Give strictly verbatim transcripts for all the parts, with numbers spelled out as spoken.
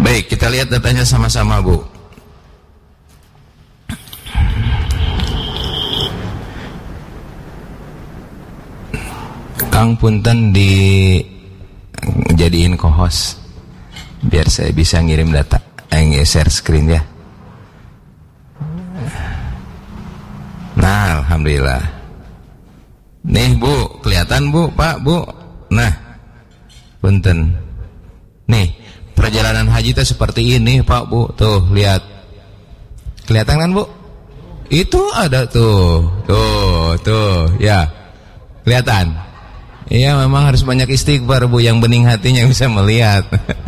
Baik, kita lihat datanya sama-sama, Bu. Kang punten dijadiin co-host biar saya bisa ngirim data, eh, share screen ya. Nah, alhamdulillah. Nih Bu, kelihatan Bu, Pak, Bu. Nah, punten. Nih, perjalanan haji itu seperti ini, Pak, Bu. Tuh, lihat. Kelihatan kan, Bu? Itu ada tuh. Tuh, tuh, ya. Kelihatan. Iya, memang harus banyak istighfar, Bu, yang bening hatinya yang bisa melihat.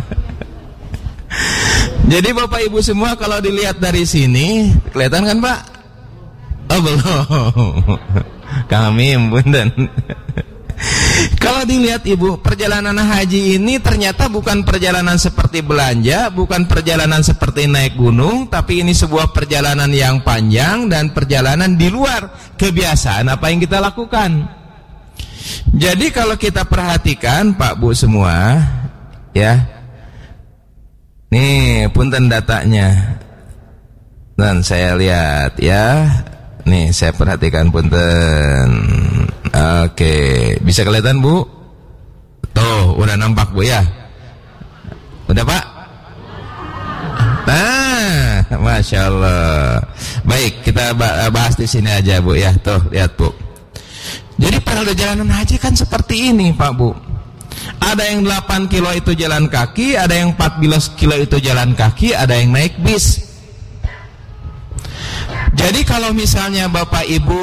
Jadi Bapak Ibu semua kalau dilihat dari sini, kelihatan kan, Pak? Oh, belum. Kami punten. Kalau dilihat Ibu, perjalanan haji ini ternyata bukan perjalanan seperti belanja, bukan perjalanan seperti naik gunung, tapi ini sebuah perjalanan yang panjang dan perjalanan di luar kebiasaan apa yang kita lakukan. Jadi kalau kita perhatikan Pak Bu semua, ya, nih punten datanya, dan saya lihat ya, nih saya perhatikan punten. Oke, bisa kelihatan Bu? Tuh, udah nampak Bu ya? Udah Pak? Nah, Masya Allah. Baik, kita bahas di sini aja Bu ya. Tuh, lihat Bu. Jadi perjalanan haji kan seperti ini Pak Bu. Ada yang delapan kilo itu jalan kaki, ada yang empat belas kilo itu jalan kaki, ada yang naik bis. Jadi kalau misalnya Bapak Ibu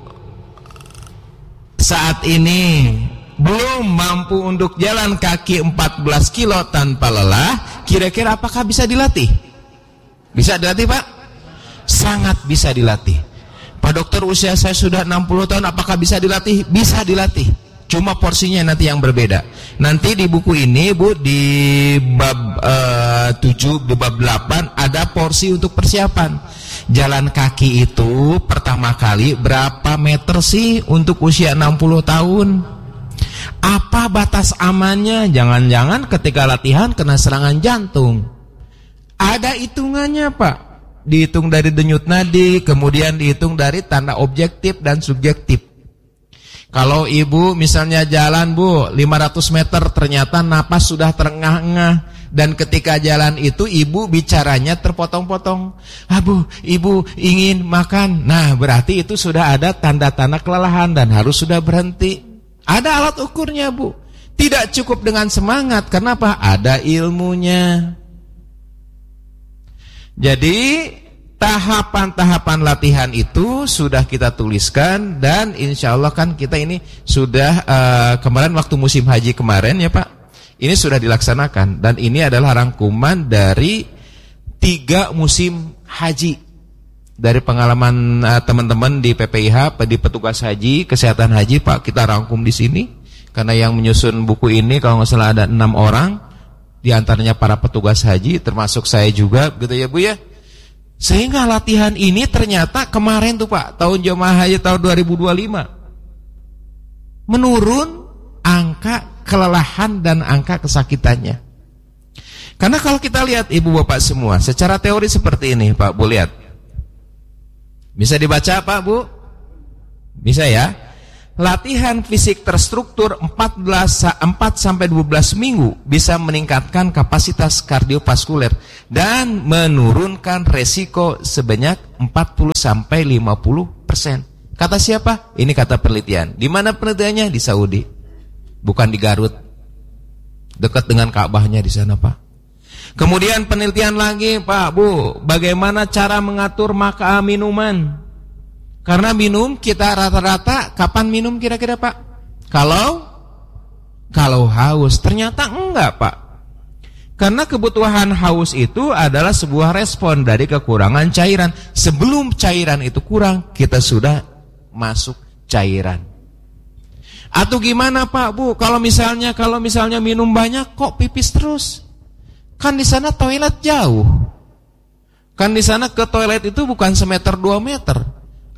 saat ini belum mampu untuk jalan kaki empat belas kilo tanpa lelah, kira-kira apakah bisa dilatih? Bisa dilatih Pak? Sangat bisa dilatih. Pak Dokter, usia saya sudah enam puluh tahun, apakah bisa dilatih? Bisa dilatih. Cuma porsinya nanti yang berbeda. Nanti di buku ini Bu, di bab uh, tujuh, di bab delapan ada porsi untuk persiapan. Jalan kaki itu pertama kali berapa meter sih untuk usia enam puluh tahun? Apa batas amannya? Jangan-jangan ketika latihan kena serangan jantung. Ada hitungannya Pak. Dihitung dari denyut nadi, kemudian dihitung dari tanda objektif dan subjektif. Kalau Ibu misalnya jalan Bu lima ratus meter, ternyata napas sudah terengah-engah, dan ketika jalan itu Ibu bicaranya terpotong-potong. Ah Bu, Ibu ingin makan. Nah, berarti itu sudah ada tanda-tanda kelelahan dan harus sudah berhenti. Ada alat ukurnya Bu. Tidak cukup dengan semangat. Kenapa? Ada ilmunya. Jadi tahapan-tahapan latihan itu sudah kita tuliskan, dan insya Allah kan kita ini sudah uh, kemarin waktu musim haji kemarin ya Pak, ini sudah dilaksanakan, dan ini adalah rangkuman dari tiga musim haji dari pengalaman uh, teman-teman di P P I H, di petugas haji, kesehatan haji Pak, kita rangkum di sini karena yang menyusun buku ini kalau nggak salah ada enam orang. Di antaranya para petugas haji, termasuk saya juga, gitu ya Bu ya. Sehingga latihan ini ternyata kemarin tuh Pak, tahun jemaah haji tahun dua ribu dua puluh lima, menurun angka kelelahan dan angka kesakitannya. Karena kalau kita lihat Ibu Bapak semua, secara teori seperti ini Pak Bu, lihat. Bisa dibaca Pak Bu? Bisa ya? Latihan fisik terstruktur empat belas, empat sampai dua belas minggu bisa meningkatkan kapasitas kardiovaskuler dan menurunkan resiko sebanyak empat puluh sampai lima puluh persen. Kata siapa? Ini kata penelitian. Di mana penelitiannya? Di Saudi. Bukan di Garut. Dekat dengan Ka'bahnya di sana, Pak. Kemudian penelitian lagi, Pak, Bu, bagaimana cara mengatur makan minuman? Karena minum kita rata-rata kapan minum kira-kira Pak? Kalau kalau haus. Ternyata enggak Pak. Karena kebutuhan haus itu adalah sebuah respon dari kekurangan cairan. Sebelum cairan itu kurang, kita sudah masuk cairan. Atau gimana Pak Bu? Kalau misalnya kalau misalnya minum banyak kok pipis terus? Kan di sana toilet jauh. Kan di sana ke toilet itu bukan semeter dua meter.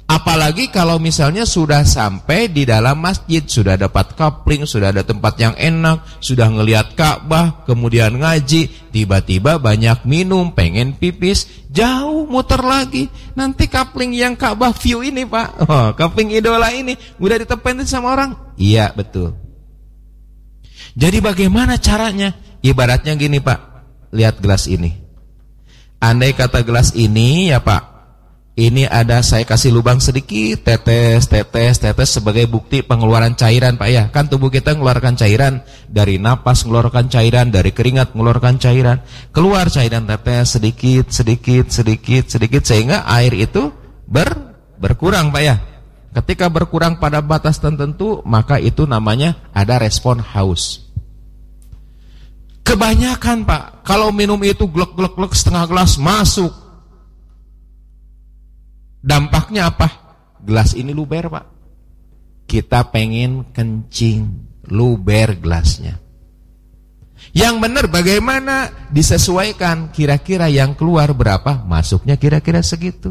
Apalagi kalau misalnya sudah sampai di dalam masjid, sudah dapat kapling, sudah ada tempat yang enak, sudah ngelihat Ka'bah, kemudian ngaji, tiba-tiba banyak minum, pengen pipis, jauh muter lagi. Nanti kapling yang Ka'bah view ini Pak, oh, kapling idola ini, udah ditepenin sama orang. Iya betul. Jadi bagaimana caranya? Ibaratnya gini Pak, lihat gelas ini. Andai kata gelas ini ya Pak, ini ada saya kasih lubang sedikit, tetes, tetes, tetes sebagai bukti pengeluaran cairan Pak ya. Kan tubuh kita mengeluarkan cairan, dari napas mengeluarkan cairan, dari keringat mengeluarkan cairan. Keluar cairan tetes sedikit, sedikit, sedikit, sedikit sehingga air itu ber, berkurang Pak ya. Ketika berkurang pada batas tertentu, maka itu namanya ada respon haus. Kebanyakan Pak, kalau minum itu glek-glek-glek setengah gelas masuk. Dampaknya apa? Gelas ini luber Pak. Kita pengen kencing, luber gelasnya. Yang benar bagaimana? Disesuaikan, kira-kira yang keluar berapa, masuknya kira-kira segitu.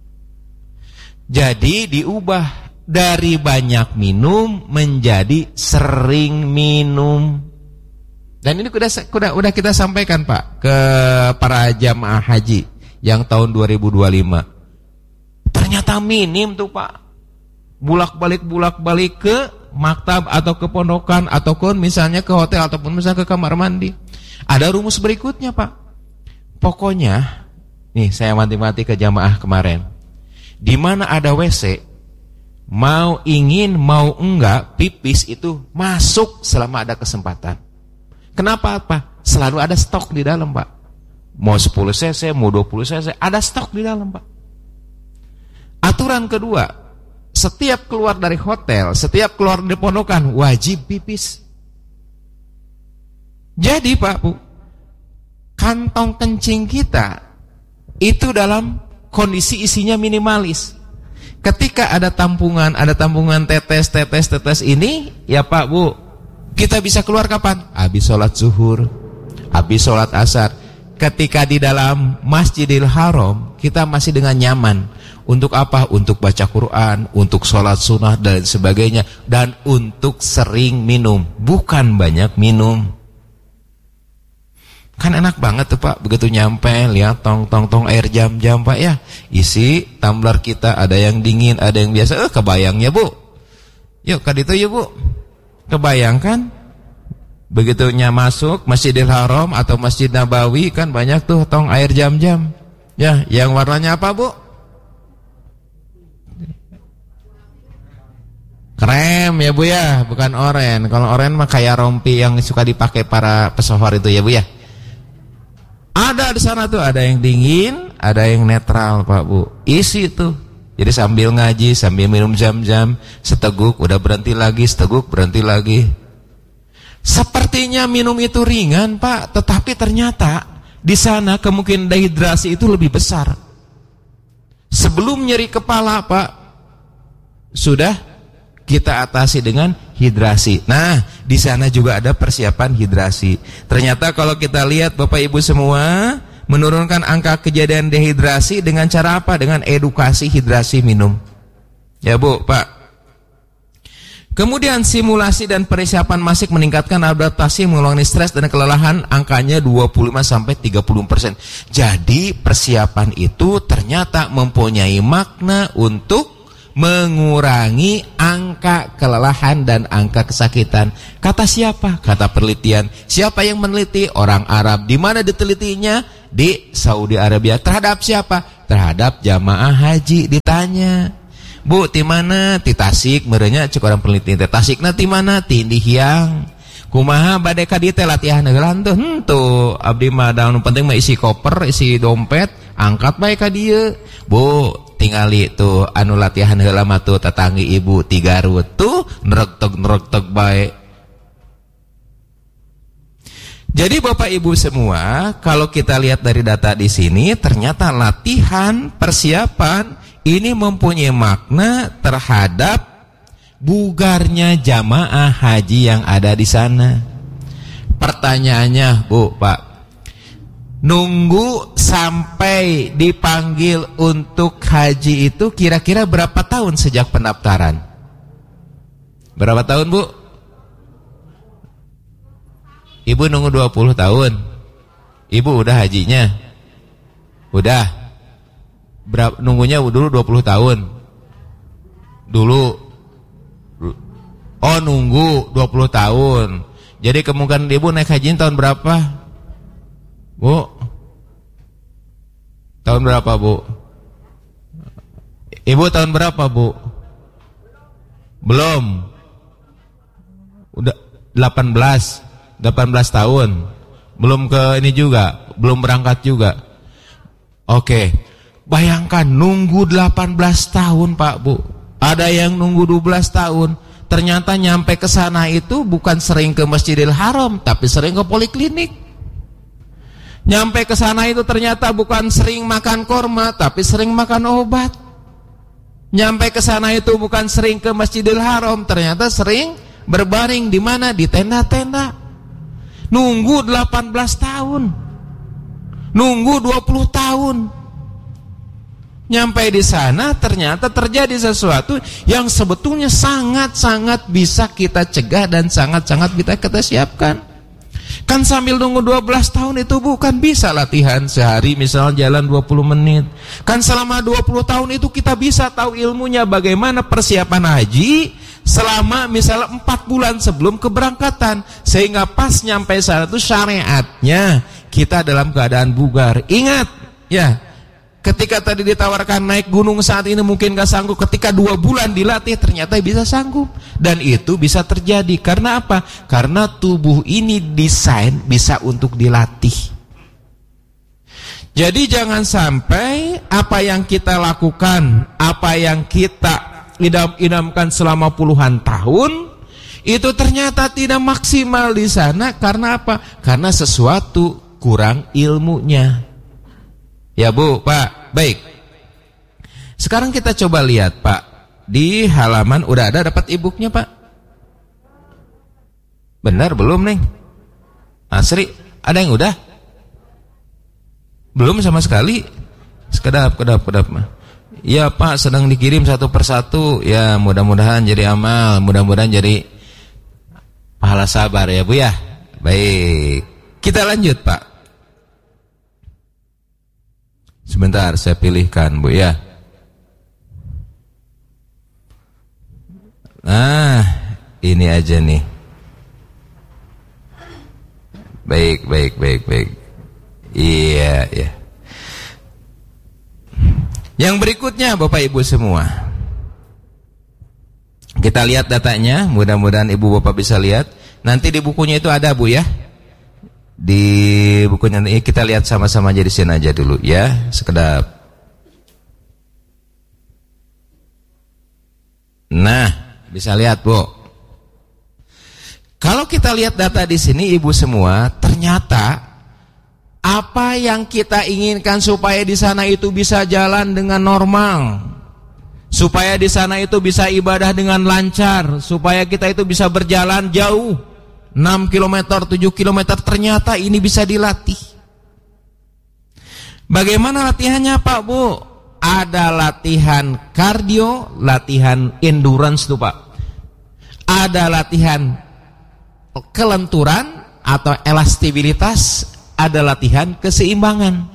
Jadi diubah dari banyak minum menjadi sering minum. Dan ini sudah, sudah, sudah kita sampaikan Pak ke para jamaah haji yang tahun dua ribu dua puluh lima. Ternyata minim tuh Pak. Bulak-balik bulak-balik ke maktab atau ke pondokan ataupun misalnya ke hotel ataupun misalnya ke kamar mandi. Ada rumus berikutnya Pak. Pokoknya nih saya mati-mati ke jamaah kemarin. Di mana ada W C, mau ingin mau enggak pipis itu masuk selama ada kesempatan. Kenapa Pak? Selalu ada stok di dalam Pak. Mau sepuluh cc, mau dua puluh cc, ada stok di dalam Pak. Aturan kedua, setiap keluar dari hotel, setiap keluar dari pondokan wajib pipis. Jadi Pak Bu, kantong kencing kita itu dalam kondisi isinya minimalis. Ketika ada tampungan, ada tampungan tetes, tetes, tetes ini, ya Pak Bu, kita bisa keluar kapan? Habis sholat zuhur, habis sholat asar. Ketika di dalam Masjidil Haram, kita masih dengan nyaman. Untuk apa? Untuk baca Quran, untuk sholat sunnah dan sebagainya. Dan untuk sering minum, bukan banyak minum. Kan enak banget tuh Pak, begitu nyampe, lihat tong-tong-tong air jam-jam Pak ya. Isi tumbler kita, ada yang dingin, ada yang biasa. Eh kebayangnya Bu. Yuk kaditu ya Bu. Kebayangkan? Begitunya masuk Masjidil Haram atau Masjid Nabawi, kan banyak tuh tong air jam-jam. Ya, yang warnanya apa Bu? Krem ya Bu ya, bukan oren. Kalau oren mah kayak rompi yang suka dipakai para pesohor itu ya Bu ya. Ada di sana tuh, ada yang dingin, ada yang netral Pak Bu. Isi tuh. Jadi sambil ngaji, sambil minum jam-jam, seteguk udah berhenti lagi, seteguk berhenti lagi. Sepertinya minum itu ringan Pak, tetapi ternyata di sana kemungkinan dehidrasi itu lebih besar. Sebelum nyeri kepala Pak, sudah kita atasi dengan hidrasi. Nah, di sana juga ada persiapan hidrasi. Ternyata kalau kita lihat Bapak Ibu semua, menurunkan angka kejadian dehidrasi dengan cara apa? Dengan edukasi hidrasi minum. Ya Bu, Pak. Kemudian simulasi dan persiapan masih meningkatkan adaptasi, mengurangi stres dan kelelahan, angkanya dua puluh lima sampai tiga puluh persen. Jadi persiapan itu ternyata mempunyai makna untuk mengurangi angka kelelahan dan angka kesakitan. Kata siapa? Kata penelitian. Siapa yang meneliti? Orang Arab. Di mana ditelitinya? Di Saudi Arabia. Terhadap siapa? Terhadap jamaah haji. Ditanya, Bu, di mana? Di Tasik, merenya cek orang peneliti. Di Tasik na di mana? Di Indihiang. Kumaha bade ka dieu teh latihan heula teh. Henteu, abdi mah daun penting mah isi koper, isi dompet, angkat bae ka dieu. Bu, tingali tuh anu latihan heula mah tuh tetanggi ibu ti Garut tuh nerektek-nerektek bae. Jadi Bapak Ibu semua, kalau kita lihat dari data di sini, ternyata latihan, persiapan ini mempunyai makna terhadap bugarnya jamaah haji yang ada di sana. Pertanyaannya, Bu, Pak, nunggu sampai dipanggil untuk haji itu kira-kira berapa tahun sejak pendaftaran? Berapa tahun, Bu? Ibu nunggu dua puluh tahun. Ibu udah hajinya? Udah. Berapa, nunggunya dulu dua puluh tahun. Dulu. Oh, nunggu dua puluh tahun. Jadi kemungkinan ibu naik haji tahun berapa? Bu? Tahun berapa, Bu? Ibu tahun berapa, Bu? Belum. Udah delapan belas. delapan belas tahun. Belum ke ini juga, belum berangkat juga. Oke. Bayangkan nunggu delapan belas tahun, Pak, Bu. Ada yang nunggu dua belas tahun. Ternyata nyampe ke sana itu bukan sering ke Masjidil Haram, tapi sering ke poliklinik. Nyampe ke sana itu ternyata bukan sering makan korma, tapi sering makan obat. Nyampe ke sana itu bukan sering ke Masjidil Haram, ternyata sering berbaring di mana? Di tenda-tenda. Nunggu delapan belas tahun. Nunggu dua puluh tahun. Nyampe di sana ternyata terjadi sesuatu yang sebetulnya sangat-sangat bisa kita cegah dan sangat-sangat bisa kita siapkan. Kan sambil nunggu dua belas tahun itu bukan bisa latihan sehari misalnya jalan dua puluh menit. Kan selama dua puluh tahun itu kita bisa tahu ilmunya bagaimana persiapan haji selama misalnya empat bulan sebelum keberangkatan. Sehingga pas nyampe sana itu syariatnya kita dalam keadaan bugar. Ingat ya, ketika tadi ditawarkan naik gunung saat ini mungkin gak sanggup, ketika dua bulan dilatih ternyata bisa sanggup. Dan itu bisa terjadi karena apa? Karena tubuh ini desain bisa untuk dilatih. Jadi jangan sampai apa yang kita lakukan, apa yang kita idam-idamkan selama puluhan tahun itu ternyata tidak maksimal di sana. Karena apa? Karena sesuatu kurang ilmunya. Ya, Bu, Pak, baik. Sekarang kita coba lihat, Pak. Di halaman udah ada dapat e-booknya, Pak? Benar belum, Neng? Asri, ada yang udah? Belum sama sekali? Sekedap, kedap, kedap, mah. Ya, Pak, sedang dikirim satu persatu. Ya, mudah-mudahan jadi amal, mudah-mudahan jadi pahala sabar ya, Bu ya. Baik. Kita lanjut, Pak. Sebentar saya pilihkan, Bu ya. Nah, ini aja nih. Baik, baik, baik, baik. Iya, iya. Yang berikutnya Bapak Ibu semua. Kita lihat datanya, mudah-mudahan Ibu Bapak bisa lihat. Nanti di bukunya itu ada, Bu ya. Di bukunya ini kita lihat sama-sama aja di sini aja dulu ya, sekedap. Nah, bisa lihat, Bu. Kalau kita lihat data di sini Ibu semua, ternyata apa yang kita inginkan supaya di sana itu bisa jalan dengan normal, supaya di sana itu bisa ibadah dengan lancar, supaya kita itu bisa berjalan jauh enam kilometer, tujuh kilometer, ternyata ini bisa dilatih. Bagaimana latihannya, Pak, Bu? Ada latihan kardio, latihan endurance tuh, Pak. Ada latihan kelenturan atau elastabilitas, ada latihan keseimbangan.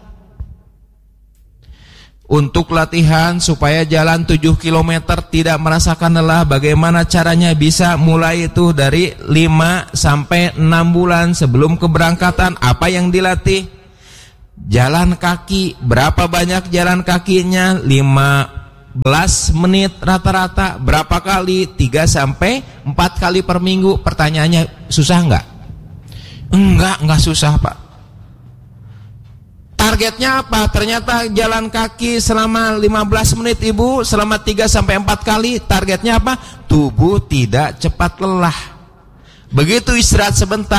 Untuk latihan supaya jalan tujuh kilometer tidak merasakan lelah, bagaimana caranya? Bisa mulai itu dari lima sampai enam bulan sebelum keberangkatan. Apa yang dilatih? Jalan kaki. Berapa banyak jalan kakinya? lima belas menit rata-rata. Berapa kali? tiga sampai empat kali per minggu. Pertanyaannya, susah enggak? Enggak, enggak susah, Pak. Targetnya apa? Ternyata jalan kaki selama lima belas menit, Ibu, selama tiga sampai empat kali. Targetnya apa? Tubuh tidak cepat lelah. Begitu istirahat sebentar,